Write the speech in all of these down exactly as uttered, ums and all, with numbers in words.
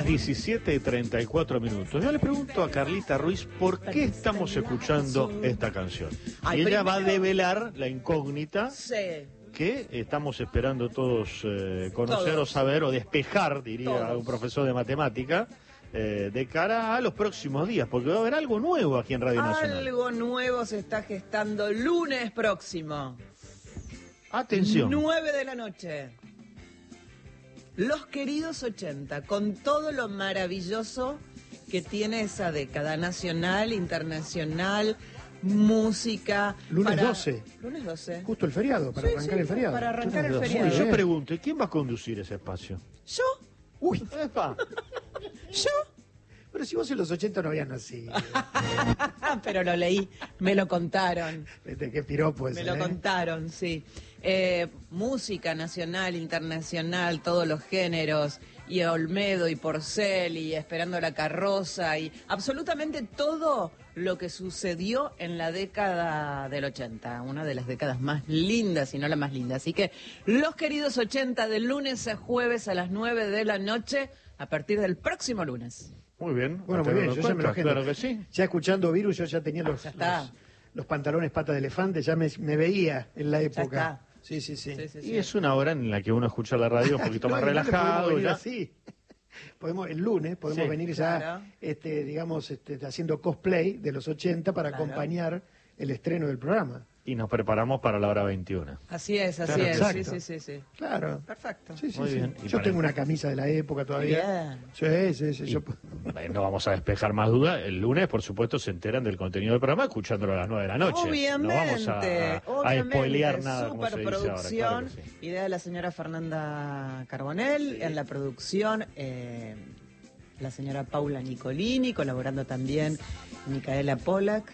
las diecisiete y treinta y cuatro minutos. Yo le pregunto a Carlita Ruiz por qué estamos escuchando esta canción. Ay, y ella primero... va a develar la incógnita sí. que estamos esperando todos eh, conocer todos. o saber o despejar, diría Todos. un profesor de matemática, eh, de cara a los próximos días, porque va a haber algo nuevo aquí en Radio Nacional. Algo nuevo se está gestando lunes próximo. Atención. nueve de la noche. Los queridos ochenta, con todo lo maravilloso que tiene esa década nacional, internacional, música. Lunes para... doce. Lunes doce. Justo el feriado, para Sí, arrancar sí, el feriado. Para arrancar el Muy feriado. bien. Yo pregunto, ¿y quién va a conducir ese espacio? ¿Yo? Uy, Epa. ¿Yo? pero si vos en los ochenta no habías nacido. Pero lo leí, me lo contaron. Vete, qué piropo ese, Me lo ¿eh? contaron, sí. Eh, música nacional, internacional, todos los géneros, y Olmedo y Porcel y Esperando la Carroza y absolutamente todo lo que sucedió en la década del ochenta, una de las décadas más lindas, si no la más linda. Así que los queridos ochenta, de lunes a jueves a las nueve de la noche, a partir del próximo lunes. Muy bien. Bueno, muy bien, yo ya me lo agendo. Claro que sí. Ya escuchando Virus, yo ya tenía los, Ya está. los, los pantalones pata de elefante, ya me, me veía en la época. está. Sí, sí, sí. Sí, sí, Y sí. es una hora en la que uno escucha la radio un poquito No, más el lunes relajado. podemos venir Ya. así. Podemos, el lunes podemos Sí, venir ya, claro. este, digamos, este, haciendo cosplay de los ochenta para Claro. acompañar el estreno del programa. Y nos preparamos para la hora veintiuna. Así es, así Claro, es. exacto. Sí, sí, sí, sí. Claro. Perfecto. Sí, sí, Muy sí. bien. Y Yo para- tengo una camisa de la época todavía. Sí, sí, sí. Y, Yo... eh, no vamos a despejar más dudas. El lunes, por supuesto, se enteran del contenido del programa escuchándolo a las nueve de la noche. Obviamente, No vamos a, a, a obviamente, spoilear nada, como se dice ahora. superproducción, Claro que sí. idea de la señora Fernanda Carbonell, en la producción eh, la señora Paula Nicolini, colaborando también Micaela Pollack,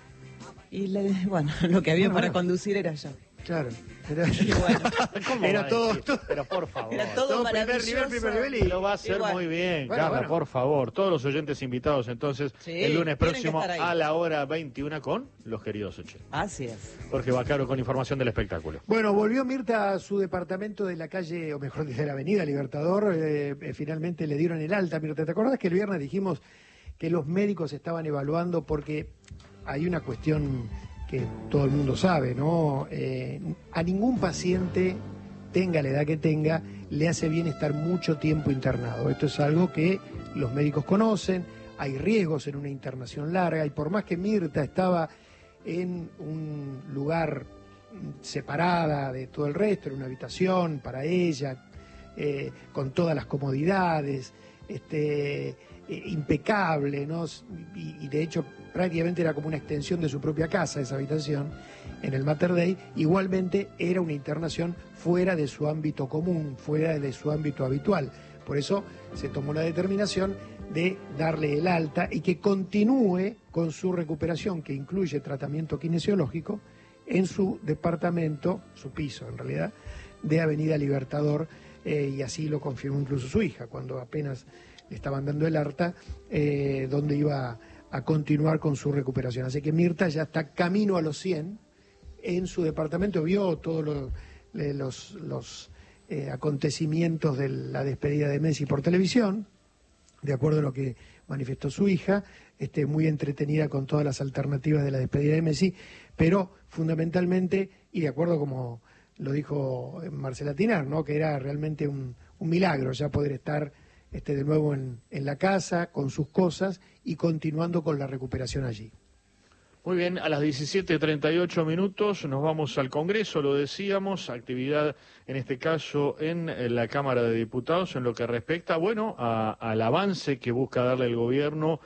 y le- bueno, lo que había Bueno, para bueno. conducir era yo. Claro. Era, Y bueno, ¿Cómo Era va a todo- decir? todo- Pero por favor. era todo, Todo primer maravilloso. nivel, primer nivel Y lo va a hacer Igual. muy bien, Bueno, Carla, bueno. por favor. Todos los oyentes invitados, entonces, Sí, el lunes tienen que próximo estar ahí. a la hora veintiuna con los queridos ochenta. Así es. Jorge Bacaro con información del espectáculo. Bueno, volvió Mirta a su departamento de la calle, o mejor dicho, de la avenida Libertador. Eh, eh, finalmente le dieron el alta. Mirta, ¿te acordás que el viernes dijimos que los médicos estaban evaluando porque hay una cuestión que todo el mundo sabe, ¿no? Eh, a ningún paciente, tenga la edad que tenga, le hace bien estar mucho tiempo internado. Esto es algo que los médicos conocen, hay riesgos en una internación larga, y por más que Mirta estaba en un lugar separada de todo el resto, en una habitación para ella, eh, con todas las comodidades, este, eh, impecable, ¿no? Y, y de hecho prácticamente era como una extensión de su propia casa esa habitación en el Mater Dei. Igualmente era una internación fuera de su ámbito común, fuera de su ámbito habitual. Por eso se tomó la determinación de darle el alta y que continúe con su recuperación, que incluye tratamiento kinesiológico, en su departamento, su piso en realidad, de Avenida Libertador, eh, y así lo confirmó incluso su hija, cuando apenas le estaban dando el alta, eh, donde iba a continuar con su recuperación. Así que Mirta ya está camino a los cien en su departamento, vio todos los, eh, los, los eh, acontecimientos de la despedida de Messi por televisión, de acuerdo a lo que manifestó su hija, este, muy entretenida con todas las alternativas de la despedida de Messi, pero fundamentalmente, y de acuerdo como lo dijo Marcela Tinar, ¿no? Que era realmente un, un milagro ya poder estar este, de nuevo en, en la casa, con sus cosas y continuando con la recuperación allí. Muy bien, a las diecisiete treinta y ocho minutos nos vamos al Congreso, lo decíamos, actividad en este caso en la Cámara de Diputados en lo que respecta, bueno, a, al avance que busca darle el gobierno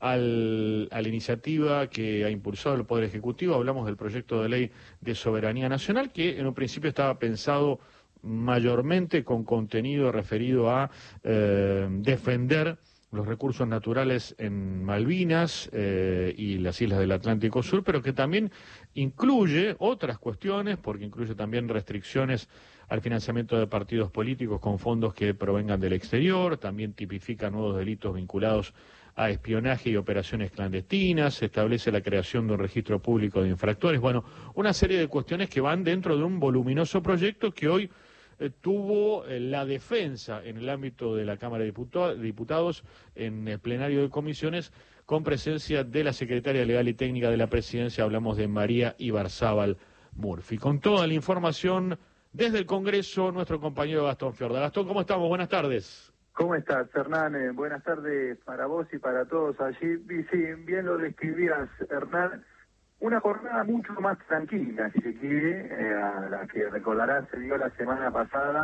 al, a la iniciativa que ha impulsado el Poder Ejecutivo. Hablamos del proyecto de ley de soberanía nacional que en un principio estaba pensado mayormente con contenido referido a eh, defender los recursos naturales en Malvinas eh, y las islas del Atlántico Sur, pero que también incluye otras cuestiones, porque incluye también restricciones al financiamiento de partidos políticos con fondos que provengan del exterior, también tipifica nuevos delitos vinculados a espionaje y operaciones clandestinas, establece la creación de un registro público de infractores, bueno, una serie de cuestiones que van dentro de un voluminoso proyecto que hoy eh, tuvo eh, la defensa en el ámbito de la Cámara de Diputa- Diputados en el plenario de comisiones con presencia de la secretaria legal y técnica de la presidencia, hablamos de María Ibarzábal Murphy. Con toda la información desde el Congreso, nuestro compañero Gastón Fiorda. Gastón, ¿cómo estamos? Buenas tardes. ¿Cómo estás, Hernán? Eh, buenas tardes para vos y para todos allí. Y sí, bien lo describías, Hernán. Una jornada mucho más tranquila, si se quiere, eh, a la que recordarás se dio la semana pasada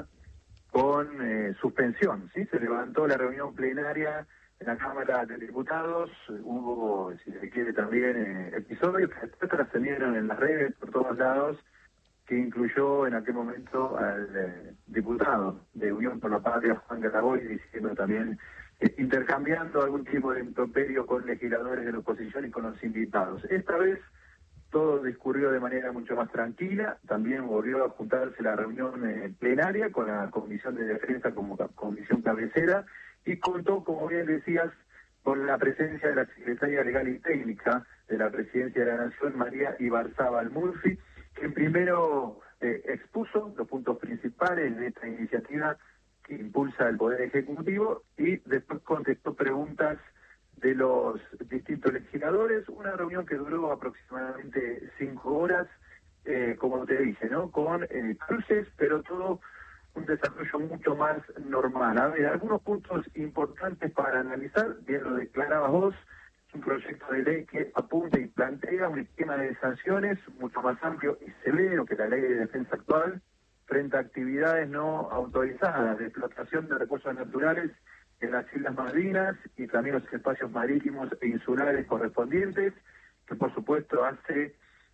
con eh, suspensión, ¿sí? Se levantó la reunión plenaria en la Cámara de Diputados, hubo, si se quiere, también eh, episodios que después trascendieron en las redes por todos lados, que incluyó en aquel momento al eh, diputado de Unión por la Patria, Juan Caraboy, diciendo también, eh, intercambiando algún tipo de improperio con legisladores de la oposición y con los invitados. Esta vez todo discurrió de manera mucho más tranquila, también volvió a juntarse la reunión eh, plenaria con la Comisión de Defensa como comisión cabecera y contó, como bien decías, con la presencia de la Secretaria Legal y Técnica de la Presidencia de la Nación, María Ibarzábal Murphy, que primero eh, expuso los puntos principales de esta iniciativa que impulsa el Poder Ejecutivo y después contestó preguntas de los distintos legisladores, una reunión que duró aproximadamente cinco horas, eh, como te dije, ¿no? Con eh, cruces, pero todo un desarrollo mucho más normal. A ver, algunos puntos importantes para analizar, bien lo declarabas vos, es un proyecto de ley que apunta y plantea un esquema de sanciones mucho más amplio y severo que la ley de defensa actual frente a actividades no autorizadas de explotación de recursos naturales en las Islas Malvinas y también los espacios marítimos e insulares correspondientes, que por supuesto hace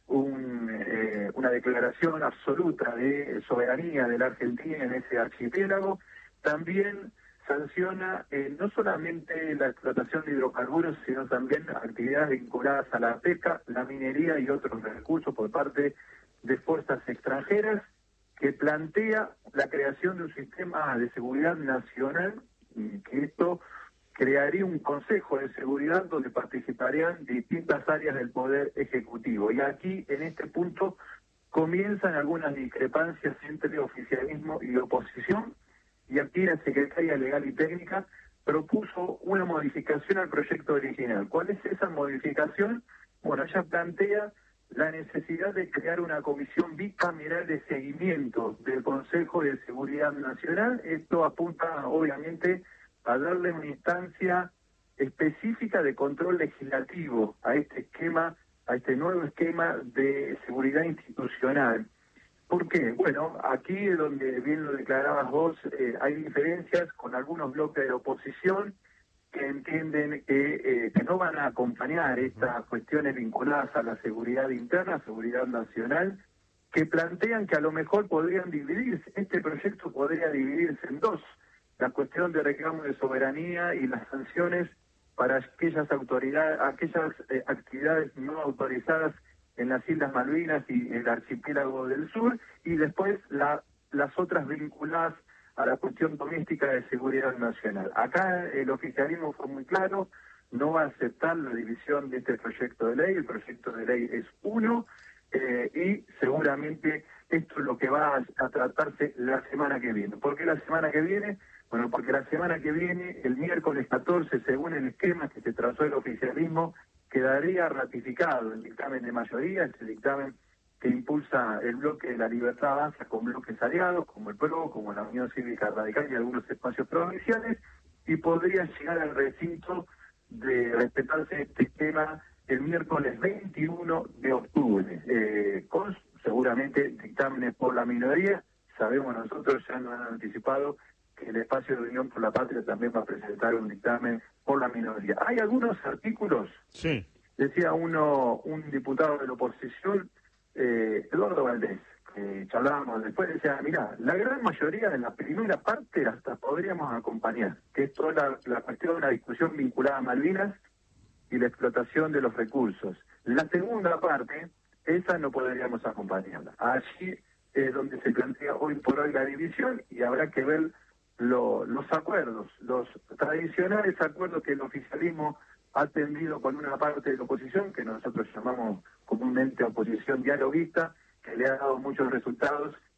un, eh, una declaración absoluta de soberanía de la Argentina en ese archipiélago. También sanciona eh, no solamente la explotación de hidrocarburos, sino también actividades vinculadas a la pesca, la minería y otros recursos por parte de fuerzas extranjeras, que plantea la creación de un sistema de seguridad nacional, que esto crearía un consejo de seguridad donde participarían distintas áreas del Poder Ejecutivo. Y aquí, en este punto, comienzan algunas discrepancias entre oficialismo y oposición, y aquí la Secretaria Legal y Técnica propuso una modificación al proyecto original. ¿Cuál es esa modificación? Bueno, ella plantea la necesidad de crear una comisión bicameral de seguimiento del Consejo de Seguridad Nacional. Esto apunta, obviamente, a darle una instancia específica de control legislativo a este esquema, a este nuevo esquema de seguridad institucional. ¿Por qué? Bueno, aquí es donde bien lo declarabas vos, eh, hay diferencias con algunos bloques de la oposición que entienden que, eh, que no van a acompañar estas cuestiones vinculadas a la seguridad interna, seguridad nacional, que plantean que a lo mejor podrían dividirse, este proyecto podría dividirse en dos, la cuestión de reclamo de soberanía y las sanciones para aquellas autoridades, aquellas eh, actividades no autorizadas en las Islas Malvinas y el archipiélago del sur, y después la, las otras vinculadas a la cuestión doméstica de seguridad nacional. Acá el oficialismo fue muy claro, no va a aceptar la división de este proyecto de ley, el proyecto de ley es uno, eh, y seguramente esto es lo que va a, a tratarse la semana que viene. ¿Por qué la semana que viene? Bueno, porque la semana que viene, el miércoles catorce, según el esquema que se trazó el oficialismo, quedaría ratificado el dictamen de mayoría, este dictamen que impulsa el bloque de la Libertad Avanza con bloques aliados, como el P R O, como la Unión Cívica Radical y algunos espacios provinciales, y podría llegar al recinto de respetarse este esquema el miércoles veintiuno de octubre, eh, con seguramente dictámenes por la minoría. Sabemos nosotros, ya nos han anticipado, que el espacio de Unión por la Patria también va a presentar un dictamen por la minoría. Hay algunos artículos, sí. Decía uno, un diputado de la oposición, eh, Eduardo Valdés, que charlábamos después, decía, mira, la gran mayoría de la primera parte hasta podríamos acompañar, que es toda la, la cuestión de la discusión vinculada a Malvinas y la explotación de los recursos. La segunda parte, esa no podríamos acompañarla. Allí es donde se plantea hoy por hoy la división y habrá que ver lo, los acuerdos, los tradicionales acuerdos que el oficialismo ha tendido con una parte de la oposición, que nosotros llamamos comúnmente oposición dialoguista, que le ha dado muchos resultados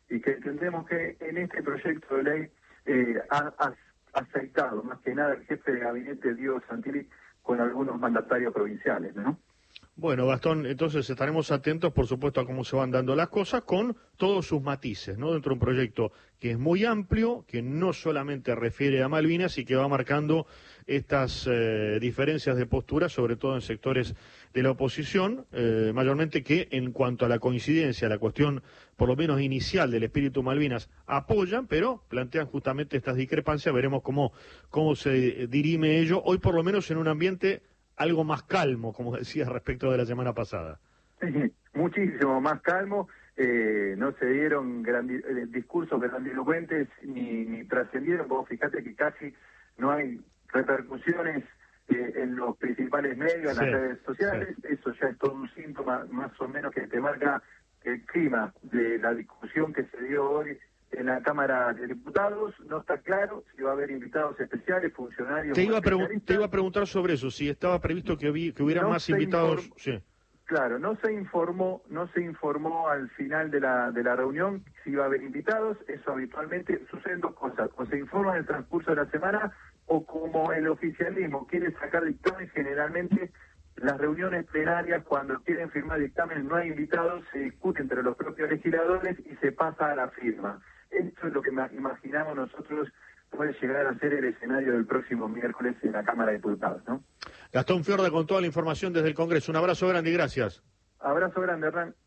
y que entendemos que en este proyecto de ley eh, ha, ha aceptado más que nada el jefe de gabinete Diego Santilli con algunos mandatarios provinciales, ¿no? Bueno, Gastón, entonces estaremos atentos, por supuesto, a cómo se van dando las cosas, con todos sus matices, ¿no? Dentro de un proyecto que es muy amplio, que no solamente refiere a Malvinas y que va marcando estas eh, diferencias de postura, sobre todo en sectores de la oposición, eh, mayormente que en cuanto a la coincidencia, la cuestión por lo menos inicial del espíritu Malvinas, apoyan, pero plantean justamente estas discrepancias. Veremos cómo, cómo se dirime ello, hoy por lo menos en un ambiente algo más calmo, como decía respecto de la semana pasada. Sí, muchísimo más calmo, eh, no se dieron grandi eh, discursos grandilocuentes ni, ni trascendieron. Vos fíjate que casi no hay repercusiones eh, en los principales medios, en sí, las redes sociales, sí. Eso ya es todo un síntoma más o menos que te marca el clima de la discusión que se dio hoy en la Cámara de Diputados. No está claro si va a haber invitados especiales, funcionarios. Te iba a, te iba a preguntar sobre eso, si estaba previsto que, vi que hubiera no más invitados. Sí. Claro, no se informó, no se informó al final de la de la reunión si iba a haber invitados. Eso habitualmente suceden dos cosas: o se informa en el transcurso de la semana, o como el oficialismo quiere sacar dictamen, generalmente las reuniones plenarias, cuando quieren firmar dictamen, no hay invitados, se discute entre los propios legisladores y se pasa a la firma. Esto es lo que imaginamos nosotros puede llegar a ser el escenario del próximo miércoles en la Cámara de Diputados, ¿no? Gastón Fiorda con toda la información desde el Congreso. Un abrazo grande y gracias. Abrazo grande, Hernán.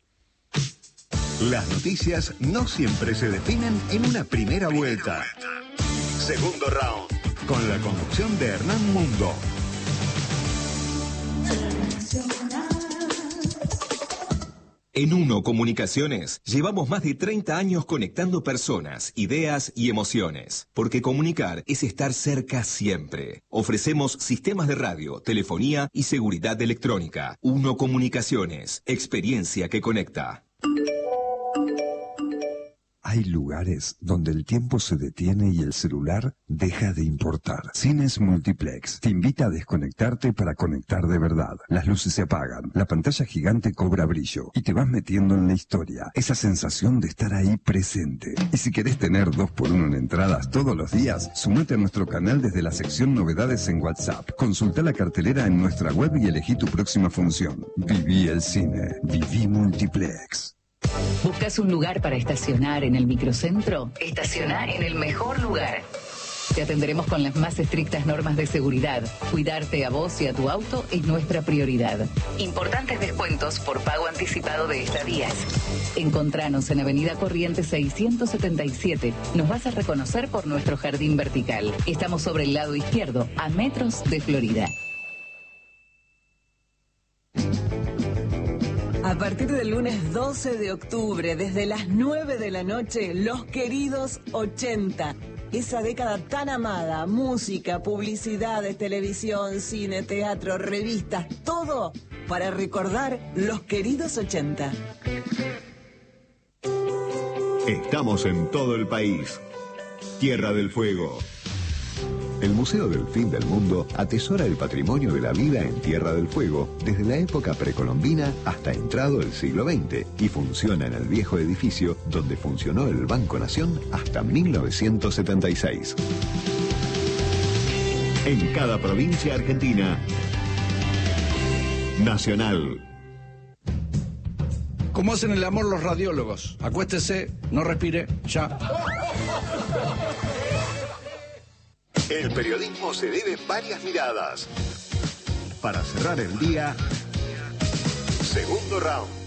Las noticias no siempre se definen en una primera vuelta. Segundo round, con la conducción de Hernán Mundo. En Uno Comunicaciones llevamos más de treinta años conectando personas, ideas y emociones, porque comunicar es estar cerca siempre. Ofrecemos sistemas de radio, telefonía y seguridad electrónica. Uno Comunicaciones, experiencia que conecta. Hay lugares donde el tiempo se detiene y el celular deja de importar. Cines Multiplex te invita a desconectarte para conectar de verdad. Las luces se apagan, la pantalla gigante cobra brillo y te vas metiendo en la historia. Esa sensación de estar ahí presente. Y si querés tener dos por uno en entradas todos los días, sumate a nuestro canal desde la sección Novedades en WhatsApp. Consulta la cartelera en nuestra web y elegí tu próxima función. Viví el cine. Viví Multiplex. ¿Buscas un lugar para estacionar en el microcentro? Estaciona en el mejor lugar. Te atenderemos con las más estrictas normas de seguridad. Cuidarte a vos y a tu auto es nuestra prioridad. Importantes descuentos por pago anticipado de estadías. Encontranos en Avenida Corrientes seiscientos setenta y siete. Nos vas a reconocer por nuestro jardín vertical. Estamos sobre el lado izquierdo, a metros de Florida. A partir del lunes doce de octubre, desde las nueve de la noche, Los Queridos ochenta. Esa década tan amada, música, publicidades, televisión, cine, teatro, revistas, todo para recordar Los Queridos ochenta. Estamos en todo el país. Tierra del Fuego. El Museo del Fin del Mundo atesora el patrimonio de la vida en Tierra del Fuego desde la época precolombina hasta entrado el siglo veinte y funciona en el viejo edificio donde funcionó el Banco Nación hasta mil novecientos setenta y seis. En cada provincia argentina, Nacional. ¿Cómo hacen el amor los radiólogos? Acuéstese, no respire, ya. El periodismo se debe varias miradas. Para cerrar el día, segundo round.